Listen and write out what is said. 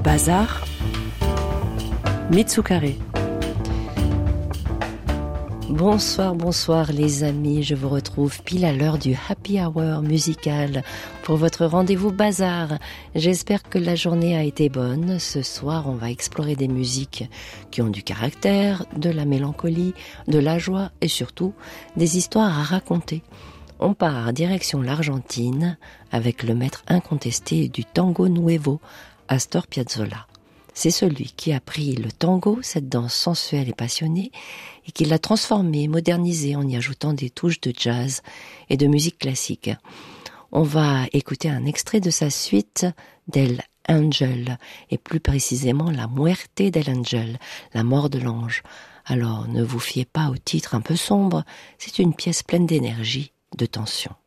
Bazar, Mitsukare. Bonsoir les amis, je vous retrouve pile à l'heure du happy hour musical pour votre rendez-vous Bazar. J'espère que la journée a été bonne. Ce soir, on va explorer des musiques qui ont du caractère, de la mélancolie, de la joie et surtout des histoires à raconter. On part direction l'Argentine avec le maître incontesté du tango nuevo, Astor Piazzolla. C'est celui qui a pris le tango, cette danse sensuelle et passionnée, et qui l'a transformé, modernisé en y ajoutant des touches de jazz et de musique classique. On va écouter un extrait de sa suite d'El Ángel, et plus précisément la Muerte del Ángel, la mort de l'ange. Alors ne vous fiez pas au titre un peu sombre, c'est une pièce pleine d'énergie, de tension.